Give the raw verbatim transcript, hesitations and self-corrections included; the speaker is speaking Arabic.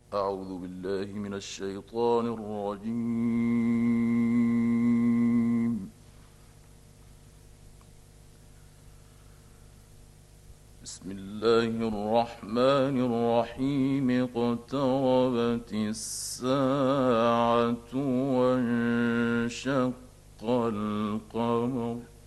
أعوذ بالله من الشيطان الرجيم. بسم الله الرحمن الرحيم. اقتربت الساعة وانشق القمر